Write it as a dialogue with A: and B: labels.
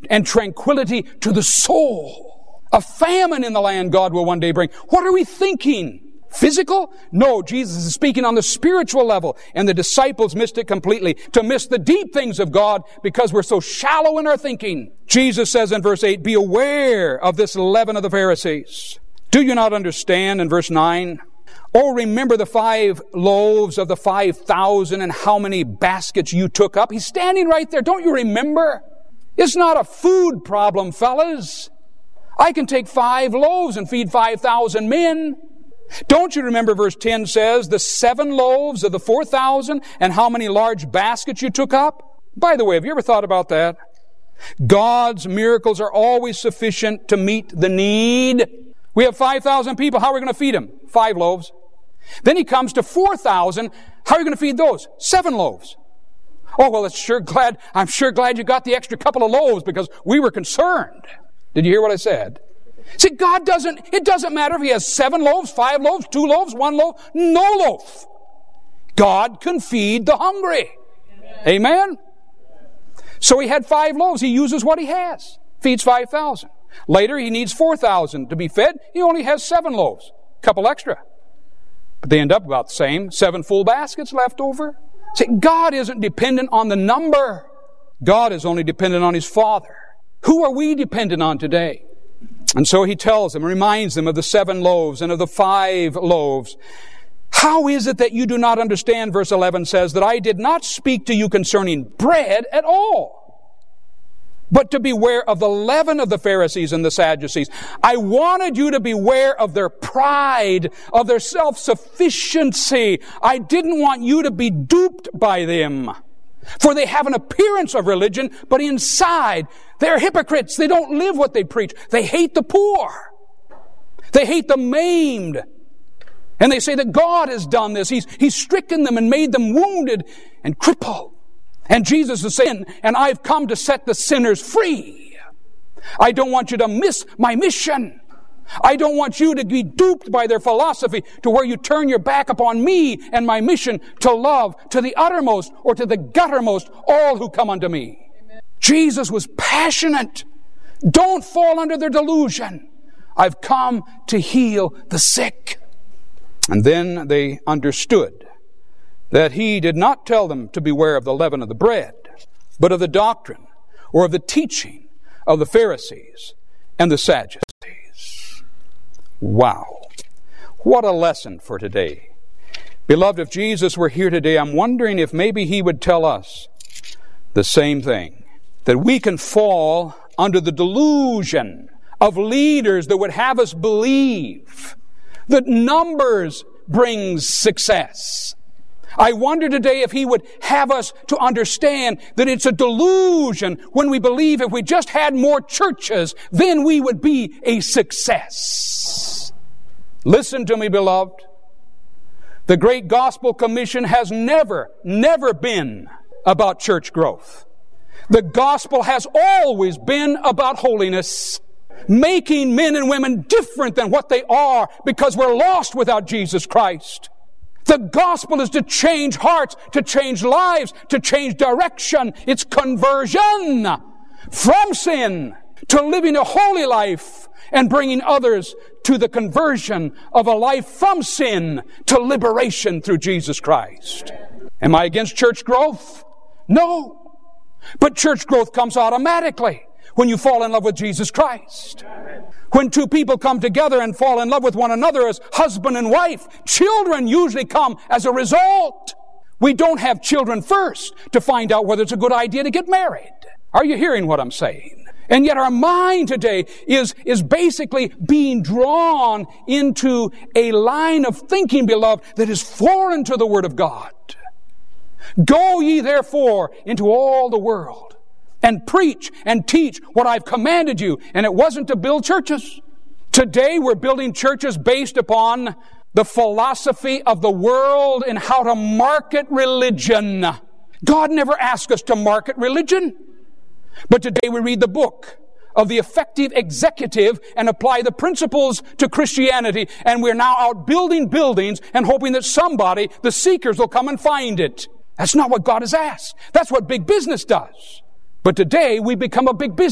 A: and tranquility to the soul. A famine in the land God will one day bring. What are we thinking? Physical? No, Jesus is speaking on the spiritual level, and the disciples missed it completely, to miss the deep things of God because we're so shallow in our thinking. Jesus says in verse 8, be aware of this leaven of the Pharisees. Do you not understand in verse 9? Oh, remember the 5 loaves of the 5,000 and how many baskets you took up. He's standing right there. Don't you remember? It's not a food problem, fellas. I can take 5 loaves and feed 5,000 men. Don't you remember verse 10 says, the 7 loaves of the 4,000 and how many large baskets you took up? By the way, have you ever thought about that? God's miracles are always sufficient to meet the need. We have 5,000 people. How are we going to feed them? 5 loaves. Then he comes to 4,000. How are you going to feed those? 7 loaves. Oh, well, I'm sure glad you got the extra couple of loaves because we were concerned. Did you hear what I said? See, it doesn't matter if he has 7 loaves, 5 loaves, 2 loaves, 1 loaf, no loaf. God can feed the hungry. Amen? So he had 5 loaves. He uses what he has. Feeds 5,000. Later, he needs 4,000 to be fed. He only has 7 loaves. A couple extra. But they end up about the same. 7 full baskets left over. See, God isn't dependent on the number. God is only dependent on His Father. Who are we dependent on today? And so he tells them, reminds them of the 7 loaves and of the 5 loaves. How is it that you do not understand, verse 11 says, that I did not speak to you concerning bread at all, but to beware of the leaven of the Pharisees and the Sadducees. I wanted you to beware of their pride, of their self-sufficiency. I didn't want you to be duped by them. For they have an appearance of religion, but inside they're hypocrites. They don't live what they preach. They hate the poor. They hate the maimed. And they say that God has done this. He's stricken them and made them wounded and crippled. And Jesus is saying, and I've come to set the sinners free. I don't want you to miss my mission. I don't want you to be duped by their philosophy to where you turn your back upon me and my mission to love to the uttermost or to the guttermost all who come unto me. Amen. Jesus was passionate. Don't fall under their delusion. I've come to heal the sick. And then they understood that he did not tell them to beware of the leaven of the bread, but of the doctrine or of the teaching of the Pharisees and the Sadducees. Wow. What a lesson for today. Beloved, if Jesus were here today, I'm wondering if maybe he would tell us the same thing. That we can fall under the delusion of leaders that would have us believe that numbers brings success. I wonder today if he would have us to understand that it's a delusion when we believe if we just had more churches, then we would be a success. Listen to me, beloved. The Great Gospel Commission has never been about church growth. The gospel has always been about holiness. Making men and women different than what they are because we're lost without Jesus Christ. The gospel is to change hearts, to change lives, to change direction. It's conversion from sin to living a holy life and bringing others to the conversion of a life from sin to liberation through Jesus Christ. Am I against church growth? No. But church growth comes automatically when you fall in love with Jesus Christ. When 2 people come together and fall in love with one another as husband and wife, children usually come as a result. We don't have children first to find out whether it's a good idea to get married. Are you hearing what I'm saying? And yet our mind today is basically being drawn into a line of thinking, beloved, that is foreign to the Word of God. Go ye therefore into all the world and preach and teach what I've commanded you. And it wasn't to build churches. Today we're building churches based upon the philosophy of the world and how to market religion. God never asked us to market religion. But today we read the book of the effective executive and apply the principles to Christianity. And we're now out building buildings and hoping that somebody, the seekers, will come and find it. That's not what God has asked. That's what big business does. But today we become a big business.